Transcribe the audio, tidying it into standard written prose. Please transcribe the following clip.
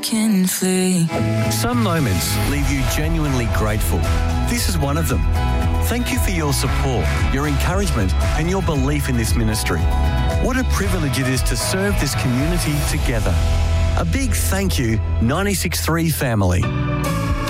can flee. Some moments leave you genuinely grateful. This is one of them. Thank you for your support, your encouragement and your belief in this ministry. What a privilege it is to serve this community together. A big thank you, 96.3 family.